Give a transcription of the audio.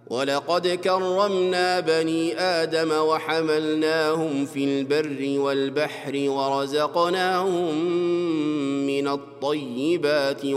ولقد كرمنا بني آدم وحملناهم في البر والبحر ورزقناهم من الطيبات